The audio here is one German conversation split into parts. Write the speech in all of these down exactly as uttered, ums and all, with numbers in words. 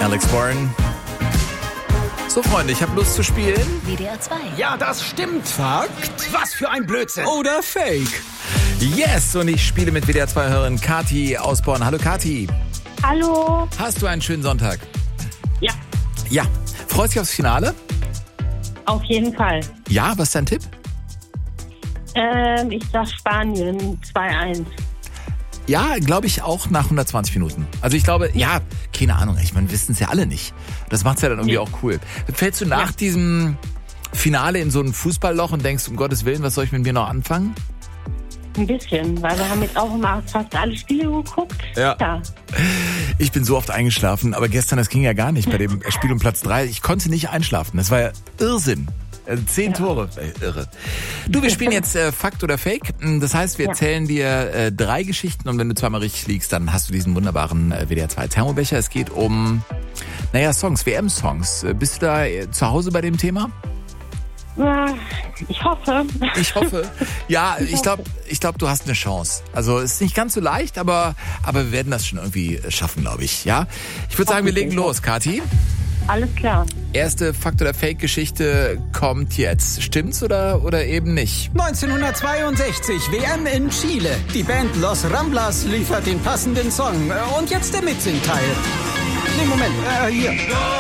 Alex Warren. So, Freunde, ich habe Lust zu spielen. W D R zwei. Ja, das stimmt. Fakt Was für ein Blödsinn. oder Fake? Yes, und ich spiele mit W D R zwei-Hörerin Kathi aus Bonn. Hallo Kathi. Hallo. Hast du einen schönen Sonntag? Ja, Ja. Freust dich aufs Finale? auf jeden Fall. Ja, was ist dein Tipp? Ähm, ich sag Spanien zwei eins. Ja, glaube ich auch nach hundertzwanzig Minuten. Also ich glaube, ja, keine Ahnung, ich meine, wissen es ja alle nicht. Das macht's ja dann irgendwie Nee. auch cool. Fällst du nach Ja. diesem Finale in so ein Fußballloch und denkst, um Gottes Willen, was soll ich mit mir noch anfangen? Ein bisschen, weil wir haben jetzt auch immer fast alle Spiele geguckt. Ja. ja. Ich bin so oft eingeschlafen, aber gestern, das ging ja gar nicht bei dem Spiel um Platz drei. Ich konnte nicht einschlafen. Das war ja Irrsinn. Also zehn Ja. Tore. Äh, irre. Du, wir spielen jetzt äh, Fakt oder Fake. Das heißt, wir Ja. erzählen dir äh, drei Geschichten und wenn du zweimal richtig liegst, dann hast du diesen wunderbaren äh, W D R zwei Thermobecher. Es geht um, naja, Songs, W M-Songs. Äh, bist du da äh, zu Hause bei dem Thema? Ja, ich hoffe. Ich hoffe. Ja, ich glaube, ich glaub, du hast eine Chance. Also es ist nicht ganz so leicht, aber, aber wir werden das schon irgendwie schaffen, glaube ich. Ja. Ich würde sagen, wir legen los, Kathi. Alles klar. Erste Fakt- oder Fake-Geschichte kommt jetzt. Stimmt's oder, oder eben nicht? neunzehnhundertzweiundsechzig, W M in Chile. Die Band Los Ramblas liefert den passenden Song. Und jetzt der Mitsingteil. Nee, Moment, äh, hier.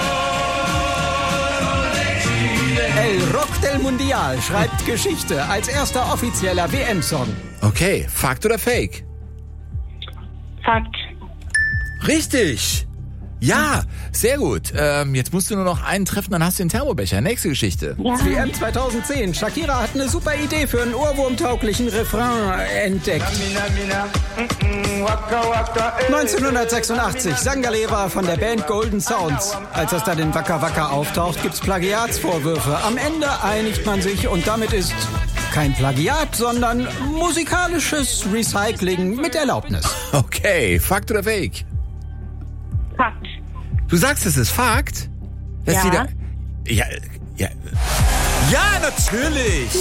El Rock del Mundial schreibt Geschichte als erster offizieller W M-Song. Okay, Fakt oder Fake? Fakt. Richtig! Ja, sehr gut. Ähm, jetzt musst du nur noch einen treffen, dann hast du den Thermobecher. Nächste Geschichte. Ja. W M zweitausendzehn. Shakira hat eine super Idee für einen ohrwurmtauglichen Refrain entdeckt. neunzehnhundertsechsundachtzig. Sangalera von der Band Golden Sounds. Als das dann in Waka Waka auftaucht, gibt's Plagiatsvorwürfe. Am Ende einigt man sich und damit ist kein Plagiat, sondern musikalisches Recycling mit Erlaubnis. Okay, Fakt oder Fake? Fakt. Du sagst, es ist Fakt? Dass Ja. die da, ja, ja. Ja, natürlich!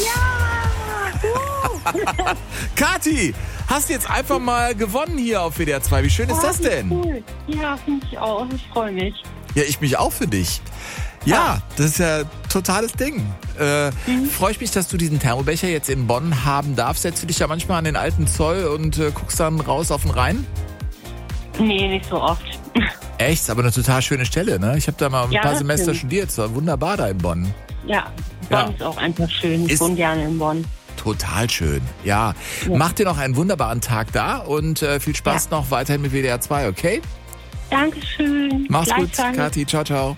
Ja! Kathi, hast jetzt einfach mal gewonnen hier auf W D R zwei. Wie schön ist das denn? Cool. Ja, finde ich auch. Ich freue mich. Ja, ich mich auch für dich. Ja, das ist ja totales Ding. Äh, Freue ich mich, dass du diesen Thermobecher jetzt in Bonn haben darfst. Setzt du dich ja manchmal an den alten Zoll und äh, guckst dann raus auf den Rhein? Nee, nicht so oft. Echt, aber eine total schöne Stelle, ne? Ich habe da mal ein Ja, paar das Semester stimmt. studiert. Es war wunderbar da in Bonn. Ja, Bonn Ja. ist auch einfach schön. Ich Ist- wohne gerne in Bonn. Total schön. Ja. Ja. Mach dir noch einen wunderbaren Tag da und äh, viel Spaß noch weiterhin mit W D R zwei, okay? Dankeschön. Mach's gut, Gleichfalls. Kathi. Ciao, ciao.